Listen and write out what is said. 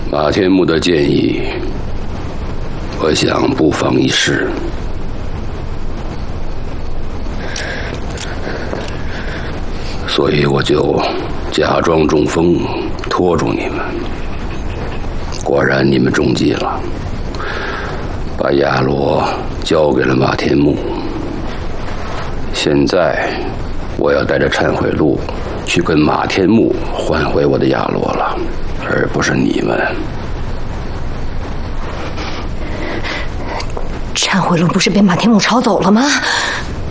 马天木的建议，我想不妨一试。所以我就假装中风，拖住你们。果然你们中计了，把亚罗交给了马天木。现在我要带着忏悔录去跟马天木换回我的亚罗了，而不是你们。 忏悔录不是被马天木抄走了吗？